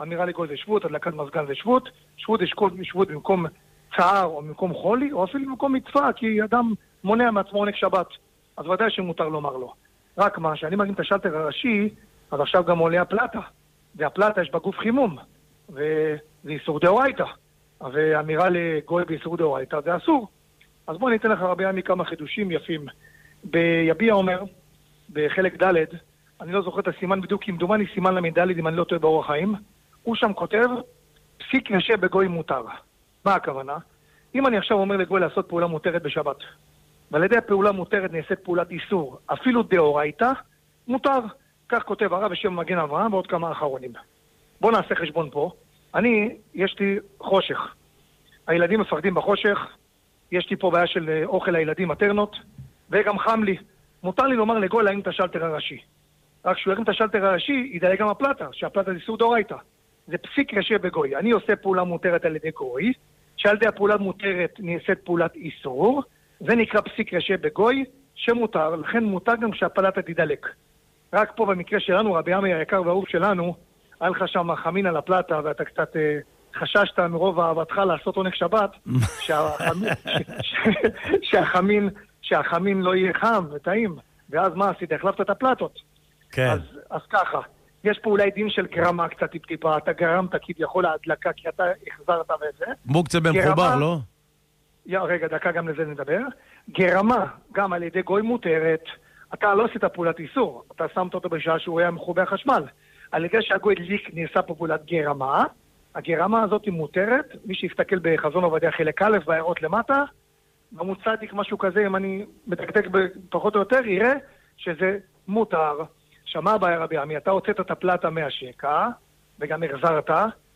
אמירה לגוי זה שבות, הדלקת מזגן זה שבות, שבות יש שבות במקום צער או במקום חולי, או אפילו במקום מצווה, כי אדם מונע מעצמו עונג שבת, אז ודאי שמותר לומר לו. רק מה, שאני מרים את השלטר הראשי, אז עכשיו גם עולה הפלטה, והפלטה יש בגוף חימום, וזה איסור דאורייתא, ואמירה לגוי באיסור דאורייתא זה אסור. אז בוא ניתן לך רבי עמי כמה חידושים יפים. ביביע אומר, בחלק ד', אני לא זוכר את הסימן בדיוק, אם דומני סימן למד ד' אם אני לא טועה באורח חיים, הוא שם כותב, פסיק ישב בגוי מותר. מה הכוונה? אם אני עכשיו אומר לגוי לעשות פעולה מותרת בשבת, ועל ידי הפעולה מותרת נעשית פעולת איסור, אפילו דאורייתא, מותר. כך כותב הרב בשם מגן אברהם ועוד כמה אחרונים. בוא נעשה חשבון פה. יש לי חושך. הילדים מפחדים בחושך, יש לי פה בעיה של אוכל לילדים מטרנות, וגם חם לי. מותר לי לומר לגוי להרים את השלטר הראשי. רק שהוא ירים את השלטר הראשי, ידלג גם הפלטה, שהפלטה זה איסור דאורייתא. זה פסיק ישב בגוי. אני עושה פעולה מותרת על ידי גוי, שעל ידי הפעולה מותרת נעשית פעולת איסור, זה נקרא פסיק ישב בגוי, שמותר, לכן מותר גם שהפלטה תדלק. רק פה במקרה שלנו, רבי עמי היקר והאהוב שלנו, היה לך שם חמין על הפלטה, ואתה קצת חששת מרוב אהבתך לעשות עונג שבת, שהחמין לא יהיה חם וטעים, ואז מה עשית? החלפת את הפלטות. כן. אז ככה, יש פה אולי דין של גרמה קצת טיפה, אתה גרמת כביכול ההדלקה, כי אתה החזרת וזה. מוקצה במחובר, לא? רגע, דקה גם לזה נדבר. גרמה, גם על ידי גוי מותרת, אתה לא עשית פעולת איסור, אתה שמת אותו בשעה שהוא היה מחובר חשמל. על ידי שהגוי הדליק נעשה פה פעולת גרמה, הגרמה הזאת היא מותרת, מי שיסתכל בחזון עובדיה חלק א' והערות למטה, בעמוד צדיק משהו כזה, אם אני מדקדק פחות או יותר, יראה שזה מותר. שמה הבעיה רבי עמי, אתה הוצאת את הפלטה מהשקע, וגם החזרת,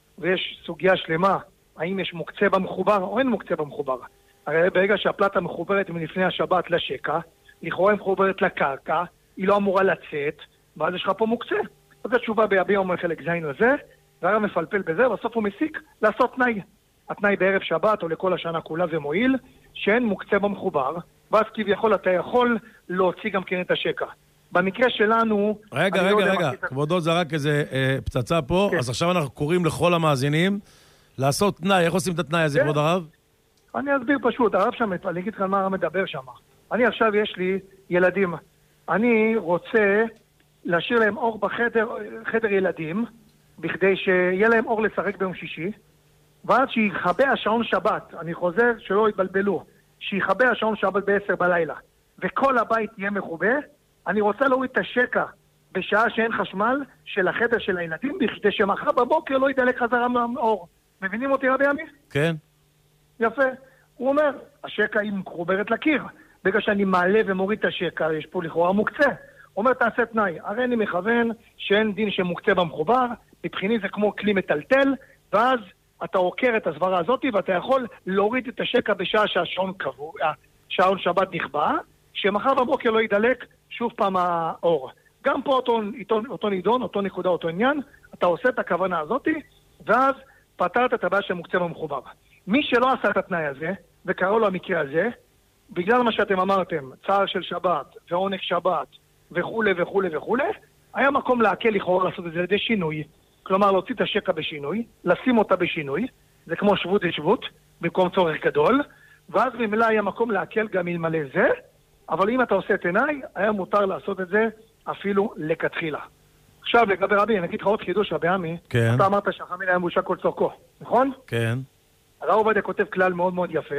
ויש סוגיה שלמה, האם יש מוקצה במחובר או אין מוקצה במחובר. הרי ברגע שהפלטה מחוברת מלפני השבת לשקע, לכאורה היא מחוברת לקרקע, היא לא אמורה לצאת, ואז יש לך פה מוקצה. אז התשובה ביביע אומר חלק זין לזה, והרב מפלפל בזה, בסוף הוא מסיק לעשות תנאי. התנאי בערב שבת או לכל השנה כולה זה מועיל, שאין מוקצה במחובר, ואז כביכול אתה יכול להוציא גם כן את השקע. במקרה שלנו... רגע, כבודו זרק איזה פצצה פה, אז עכשיו אנחנו קוראים לכל המאזינים לעשות תנאי. איך עושים את התנאי הזה, כבוד הרב? אני אסביר פשוט, הרב שם, אני אגיד לך מה הרב מדבר שם. אני עכשיו יש לי ילדים, אני רוצה להשאיר להם אור בחדר ילדים, בכדי שיהיה להם אור לשחק ביום שישי, ואז שיחבא השעון שבת, אני חוזר שלא יתבלבלו, שיחבא השעון שבת ב-10 בלילה, וכל הבית יהיה מחובה, אני רוצה להוריד את השקע בשעה שאין חשמל של החדר של הילדים, בכדי שמחר בבוקר לא ידלק חזרה מהאור. מבינים אותי רבי עמי? כן. יפה. הוא אומר, השקע היא מחוברת לקיר. בגלל שאני מעלה ומוריד את השקע, יש פה לכאורה מוקצה. הוא אומר, תעשה תנאי. הרי אני מכוון שאין דין שמוקצה במחובר, מבחיני זה כמו כלי מטלטל, ואז אתה עוקר את הסברה הזאת, ואתה יכול להוריד את השקע בשעה שהשעון קבוע, שעון שבת נכבה, שמחר בבוקר לא ידלק שוב פעם האור. גם פה אותו נידון, אותו נקודה, אותו עניין, אתה עושה את הכוונה הזאת, ואז פתרת את הבעיה שמוקצה במחובר. מי שלא עשה את התנאי הזה, וקראו לו המקרה הזה, בגלל מה שאתם אמרתם, צער של שבת, ועונג שבת, וכו' וכו' וכו', היה מקום להקל לכאורה לעשות את זה לידי שינוי, כלומר להוציא את השקע בשינוי, לשים אותה בשינוי, זה כמו שבות לשבות, במקום צורך גדול, ואז במילא היה מקום להקל גם אלמלא זה, אבל אם אתה עושה את עיניי, היה מותר לעשות את זה אפילו לכתחילה. עכשיו לגבי רבי, אני אגיד לך עוד חידוש רבי עמי, כן. אתה אמרת שהחמין היה מבושל כל צורכו, נכון? כן. הרב עובדיה כותב כלל מאוד מאוד יפה,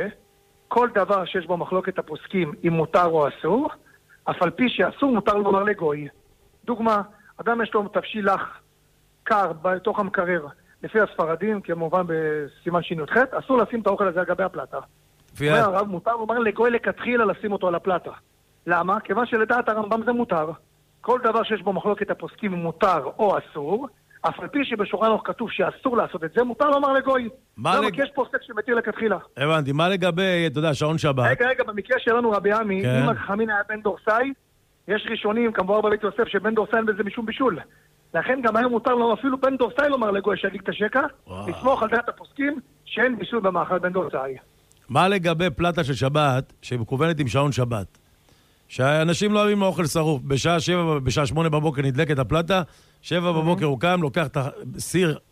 כל דבר שיש בו מחלוקת הפוסקים אם מותר או אסור, אף על פי שאסור מותר לומר לגוי. דוגמה, אדם יש לו תבשיל לח קר בתוך המקרר, לפי הספרדים, כמובן בסימן שי"ח, אסור לשים את האוכל הזה על גבי הפלטה. אומר הרב, מותר לומר לגוי לכתחילה לשים אותו על הפלטה. למה? כיוון שלדעת הרמב"ם זה מותר. כל דבר שיש בו מחלוקת הפוסקים מותר או אסור, אף על פי שבשולחן ערוך כתוב שאסור לעשות את זה, מותר לומר לגוי. למה? כי יש פוסק שמתיר לכתחילה. הבנתי, מה לגבי, אתה יודע, שעון שבת? רגע, במקרה שלנו רבי עמי, אם החמין היה בן דורסאי, יש ראשונים, כמובן בבית יוסף, שבן דורסאי אין בזה משום בישול. לכן גם היום מותר לו אפילו בן דורסאי לומר לגוי שידליק את השקע, לסמוך על דעת הפוסקים שאין בישול במאכל בן דורסאי. מה לגבי פלטה של שבת, שמכוונת עם שעון שבת? שאנשים לא אוהבים מאוכל שרוף, בשעה 8 בבוקר נדלקת הפלטה, 7 בבוקר הוא קם, לוקח את הסיר